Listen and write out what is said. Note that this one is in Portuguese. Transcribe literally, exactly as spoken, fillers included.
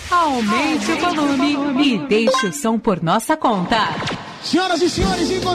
Aumente o volume e deixe o som por nossa conta. Senhoras e senhores,